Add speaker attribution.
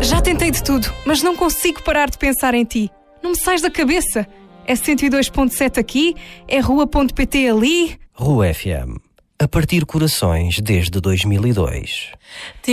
Speaker 1: Já tentei de tudo, mas não consigo parar de pensar em ti. Não me sais da cabeça. É 102.7 aqui, é rua.pt ali.
Speaker 2: Rua FM. A partir corações desde 2002.